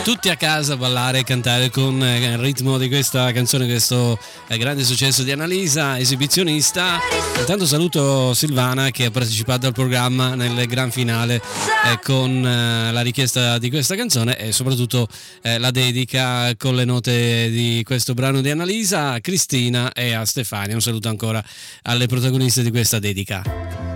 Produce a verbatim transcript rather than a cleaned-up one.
tutti a casa ballare e cantare con il ritmo di questa canzone, questo grande successo di Annalisa, esibizionista. Intanto saluto Silvana che ha partecipato al programma nel gran finale eh, con eh, la richiesta di questa canzone e soprattutto eh, la dedica con le note di questo brano di Annalisa a Cristina e a Stefania. Un saluto ancora alle protagoniste di questa dedica.